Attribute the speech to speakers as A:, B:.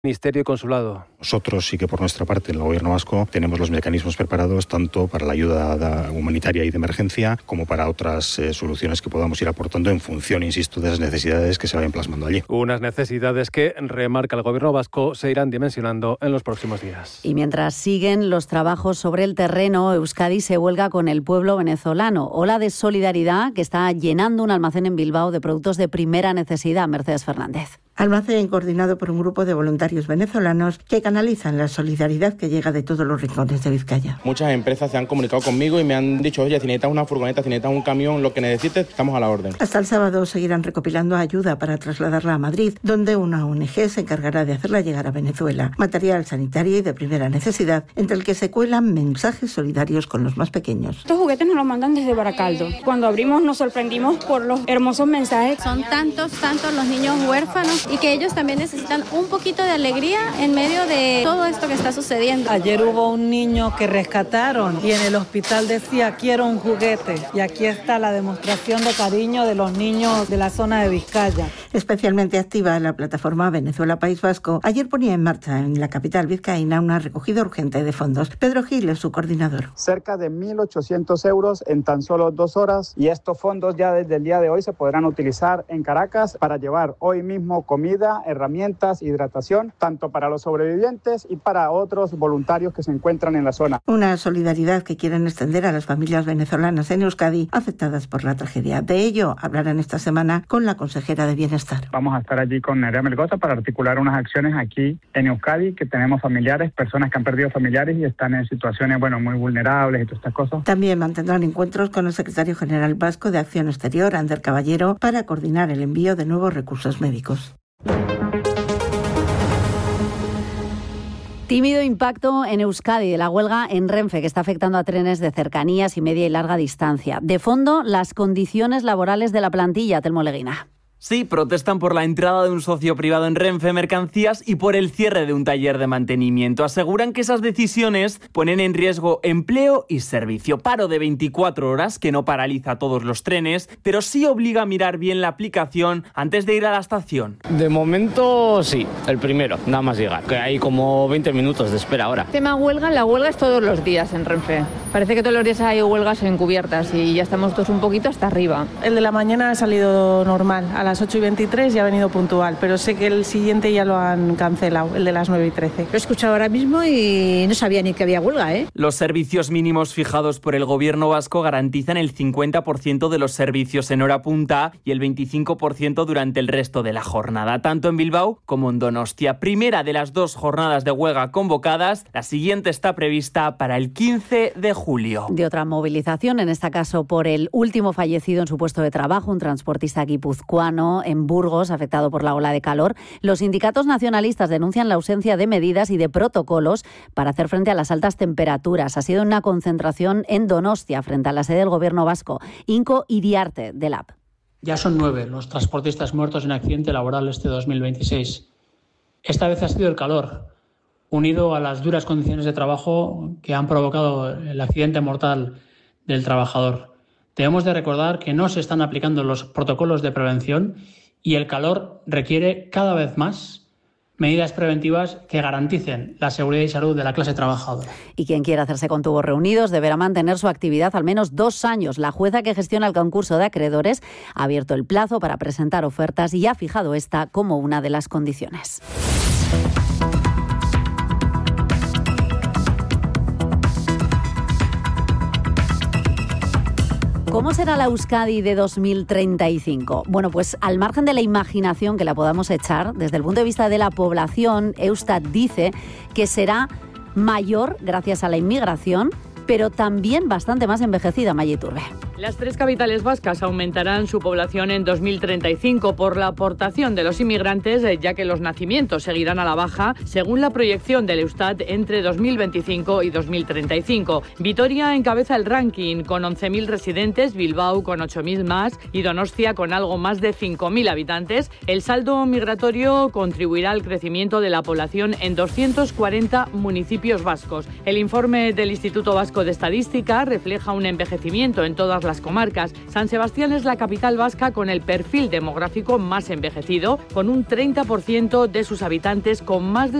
A: Ministerio y Consulado.
B: Nosotros sí que por nuestra parte, en el Gobierno vasco, tenemos los mecanismos preparados tanto para la ayuda humanitaria y de emergencia como para otras soluciones que podamos ir aportando en función, insisto, de las necesidades que se vayan plasmando allí.
A: Unas necesidades que, remarca el Gobierno vasco, se irán dimensionando en los próximos días.
C: Y mientras siguen los trabajos sobre el terreno, Euskadi se huelga con el pueblo venezolano. Ola de solidaridad que está llenando un almacén en Bilbao de productos de primera necesidad. Mercedes Fernández.
D: Almacén coordinado por un grupo de voluntarios venezolanos que canalizan la solidaridad que llega de todos los rincones de Vizcaya.
E: Muchas empresas se han comunicado conmigo y me han dicho, oye, si necesitas una furgoneta, si necesitas un camión, lo que necesites, estamos a la orden.
D: Hasta el sábado seguirán recopilando ayuda para trasladarla a Madrid, donde una ONG se encargará de hacerla llegar a Venezuela. Material sanitario y de primera necesidad, entre el que se cuelan mensajes solidarios con los más pequeños.
F: Estos juguetes nos los mandan desde Baracaldo. Cuando abrimos nos sorprendimos por los hermosos mensajes.
G: Son tantos los niños huérfanos y que ellos también necesitan un poquito de alegría en medio de todo esto que está sucediendo.
H: Ayer hubo un niño que rescataron y en el hospital decía quiero un juguete, y aquí está la demostración de cariño de los niños de la zona de Vizcaya.
D: Especialmente activa la plataforma Venezuela País Vasco, ayer ponía en marcha en la capital vizcaína una recogida urgente de fondos. Pedro Gil es su coordinador.
I: Cerca de 1.800 euros en tan solo 2 horas, y estos fondos ya desde el día de hoy se podrán utilizar en Caracas para llevar hoy mismo comida, herramientas, hidratación, tanto para los sobrevivientes y para otros voluntarios que se encuentran en la zona.
D: Una solidaridad que quieren extender a las familias venezolanas en Euskadi afectadas por la tragedia. De ello hablarán esta semana con la consejera de Bienestar.
I: Vamos a estar allí con Nerea Melgoza para articular unas acciones aquí en Euskadi, que tenemos familiares, personas que han perdido familiares y están en situaciones muy vulnerables y todas estas cosas.
D: También mantendrán encuentros con el secretario general vasco de Acción Exterior, Ander Caballero, para coordinar el envío de nuevos recursos médicos.
C: Tímido impacto en Euskadi de la huelga en Renfe, que está afectando a trenes de cercanías y media y larga distancia. De fondo, las condiciones laborales de la plantilla. Telmo Leguina.
J: Sí, protestan por la entrada de un socio privado en Renfe Mercancías y por el cierre de un taller de mantenimiento. Aseguran que esas decisiones ponen en riesgo empleo y servicio. Paro de 24 horas que no paraliza todos los trenes, pero sí obliga a mirar bien la aplicación antes de ir a la estación.
K: De momento sí, el primero, nada más llegar, que hay como 20 minutos de espera ahora.
L: Tema huelga, la huelga es todos los días en Renfe. Parece que todos los días hay huelgas encubiertas y ya estamos todos un poquito hasta arriba.
M: El de la mañana ha salido normal, a las 8:23 y ha venido puntual, pero sé que el siguiente ya lo han cancelado, el de las 9:13.
N: Lo he escuchado ahora mismo y no sabía ni que había huelga, ¿eh?
J: Los servicios mínimos fijados por el Gobierno vasco garantizan el 50% de los servicios en hora punta y el 25% durante el resto de la jornada, tanto en Bilbao como en Donostia. Primera de las 2 jornadas de huelga convocadas, la siguiente está prevista para el 15 de julio.
C: De otra movilización, en este caso por el último fallecido en su puesto de trabajo, un transportista guipuzcoano en Burgos, afectado por la ola de calor, los sindicatos nacionalistas denuncian la ausencia de medidas y de protocolos para hacer frente a las altas temperaturas. Ha sido una concentración en Donostia, frente a la sede del Gobierno vasco. Inco Iriarte, de LAB.
O: Ya son 9 los transportistas muertos en accidente laboral este 2026. Esta vez ha sido el calor, unido a las duras condiciones de trabajo que han provocado el accidente mortal del trabajador. Debemos de recordar que no se están aplicando los protocolos de prevención y el calor requiere cada vez más medidas preventivas que garanticen la seguridad y salud de la clase trabajadora.
C: Y quien quiera hacerse con tubos reunidos deberá mantener su actividad al menos 2 años. La jueza que gestiona el concurso de acreedores ha abierto el plazo para presentar ofertas y ha fijado esta como una de las condiciones. ¿Cómo será la Euskadi de 2035? Bueno, pues al margen de la imaginación que la podamos echar, desde el punto de vista de la población, Eustat dice que será mayor gracias a la inmigración, pero también bastante más envejecida, Maye Iturbe.
P: Las 3 capitales vascas aumentarán su población en 2035 por la aportación de los inmigrantes, ya que los nacimientos seguirán a la baja, según la proyección del Eustat entre 2025 y 2035. Vitoria encabeza el ranking con 11.000 residentes, Bilbao con 8.000 más y Donostia con algo más de 5.000 habitantes. El saldo migratorio contribuirá al crecimiento de la población en 240 municipios vascos. El informe del Instituto Vasco de Estadística refleja un envejecimiento en todas las las comarcas. San Sebastián es la capital vasca con el perfil demográfico más envejecido, con un 30% de sus habitantes con más de